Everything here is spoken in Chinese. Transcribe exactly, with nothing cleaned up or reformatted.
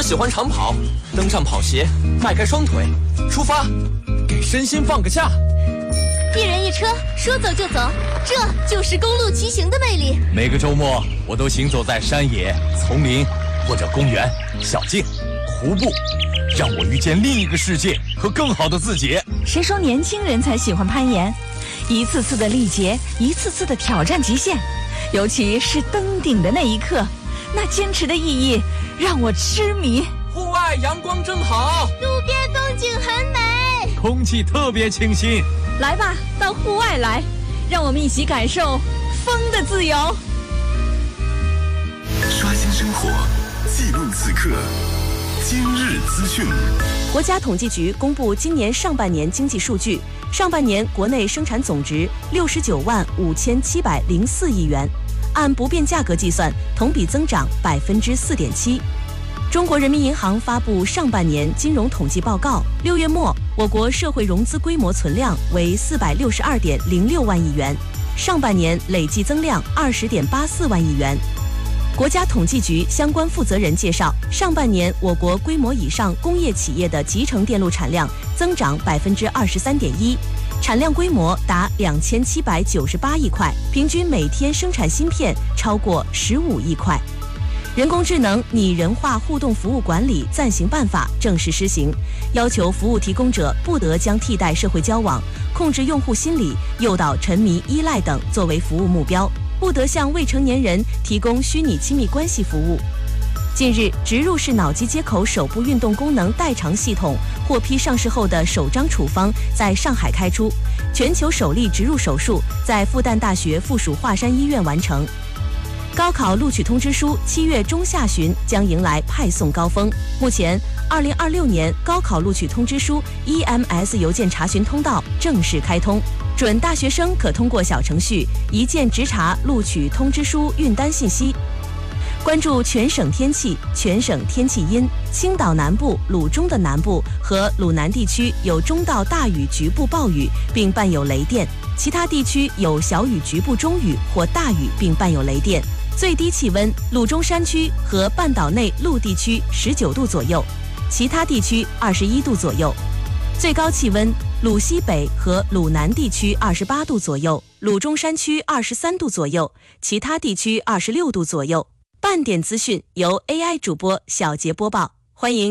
喜欢长跑，登上跑鞋，迈开双腿，出发，给身心放个假。 一人一车，说走就走，这就是公路骑行的魅力。 每个周末，我都行走在山野、丛林或者公园、小径、湖泊，让我遇见另一个世界和更好的自己。 谁说年轻人才喜欢攀岩？一次次的历劫，一次次的挑战极限，尤其是登顶的那一刻，那坚持的意义让我痴迷。 户外阳光正好， 路边风景很美， 空气特别清新。 来吧，到户外来，让我们一起感受风的自由。 刷新生活，记录此刻，今日资讯。 国家统计局公布今年上半年经济数据，上半年国内生产总值六十九万五千七百零四亿元，按不变价格计算，同比增长百分之四点七。中国人民银行发布上半年金融统计报告，六月末，我国社会融资规模存量为四百六十二点零六万亿元，上半年累计增量二十点八四万亿元。国家统计局相关负责人介绍，上半年我国规模以上工业企业的集成电路产量增长百分之二十三点一，产量规模达两千七百九十八亿块，平均每天生产芯片超过十五亿块。人工智能拟人化互动服务管理暂行办法正式施行，要求服务提供者不得将替代社会交往、控制用户心理、诱导沉迷依赖等作为服务目标，不得向未成年人提供虚拟亲密关系服务。近日，植入式脑机接口手部运动功能代偿系统获批上市后的首张处方在上海开出，全球首例植入手术在复旦大学附属华山医院完成。高考录取通知书七月中下旬将迎来派送高峰。目前，二零二六年高考录取通知书 E M S 邮件查询通道正式开通，准大学生可通过小程序一键直查录取通知书运单信息。关注全省天气，全省天气阴，青岛南部、鲁中的南部和鲁南地区有中到大雨局部暴雨，并伴有雷电，其他地区有小雨局部中雨或大雨，并伴有雷电。最低气温，鲁中山区和半岛内陆地区十九度左右，其他地区二十一度左右。最高气温，鲁西北和鲁南地区二十八度左右，鲁中山区二十三度左右，其他地区二十六度左右。半点资讯由 A I 主播小杰播报，欢迎